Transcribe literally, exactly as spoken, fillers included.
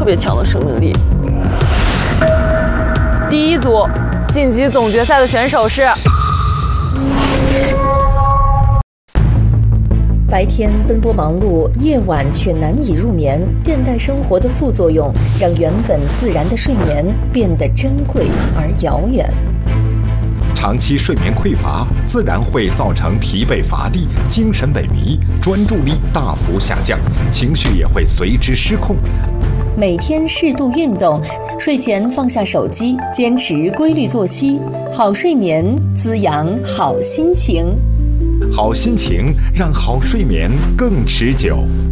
别强的生命力。第一组晋级总决赛的选手是。 白天奔波忙碌，夜晚却难以入眠。现代生活的副作用，让原本自然的睡眠变得珍贵而遥远。 长期睡眠匮乏，自然会造成疲惫乏力、精神萎靡、专注力大幅下降，情绪也会随之失控。 每天适度运动，睡前放下手机，坚持规律作息，好睡眠滋养好心情。 好心情让好睡眠更持久。